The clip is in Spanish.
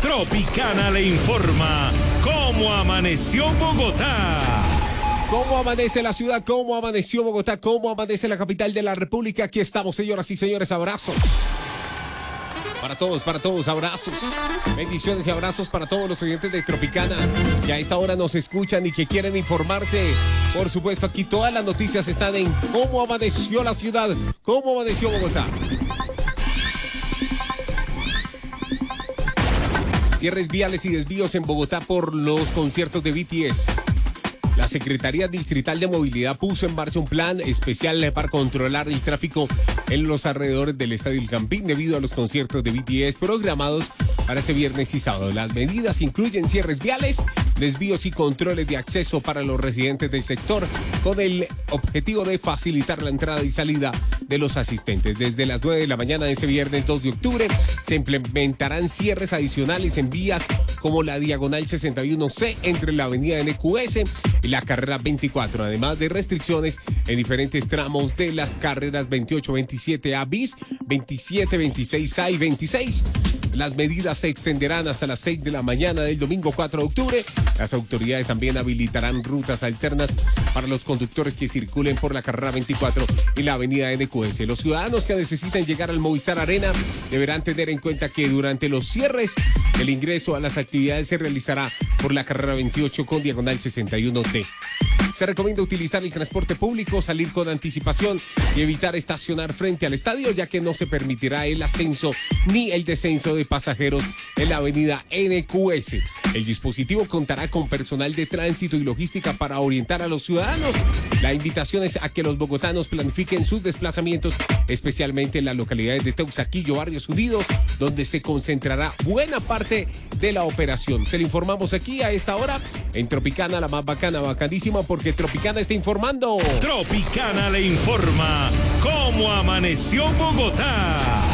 Tropicana le informa cómo amaneció Bogotá. ¿Cómo amanece la ciudad? ¿Cómo amaneció Bogotá? ¿Cómo amanece la capital de la República? Aquí estamos, señoras y señores, abrazos. Para todos, abrazos. Bendiciones y abrazos para todos los oyentes de Tropicana que a esta hora nos escuchan y que quieren informarse. Por supuesto, aquí todas las noticias están en cómo amaneció la ciudad, cómo amaneció Bogotá. Cierres viales y desvíos en Bogotá por los conciertos de BTS. La Secretaría Distrital de Movilidad puso en marcha un plan especial para controlar el tráfico en los alrededores del Estadio El Campín debido a los conciertos de BTS programados para este viernes y sábado. Las medidas incluyen cierres viales, desvíos y controles de acceso para los residentes del sector con el objetivo de facilitar la entrada y salida de los asistentes. Desde las 9 de la mañana de este viernes 2 de octubre se implementarán cierres adicionales en vías como la Diagonal 61C entre la avenida NQS y la carrera 24, además de restricciones en diferentes tramos de las carreras 28, 27A bis, 27, 26A y 26. Las medidas se extenderán hasta las 6 de la mañana del domingo 4 de octubre. Las autoridades también habilitarán rutas alternas para los conductores que circulen por la carrera 24 y la avenida NQS. Los ciudadanos que necesiten llegar al Movistar Arena deberán tener en cuenta que durante los cierres el ingreso a las actividades se realizará por la carrera 28 con diagonal 61T. Se recomienda utilizar el transporte público, salir con anticipación y evitar estacionar frente al estadio, ya que no se permitirá el ascenso ni el descenso de pasajeros en la avenida NQS. El dispositivo contará con personal de tránsito y logística para orientar a los ciudadanos. La invitación es a que los bogotanos planifiquen sus desplazamientos, especialmente en las localidades de Teusaquillo, Barrios Unidos, donde se concentrará buena parte de la operación. Se lo informamos aquí a esta hora en Tropicana, la más bacana, bacanísima, porque Tropicana está informando. Tropicana le informa cómo amaneció Bogotá.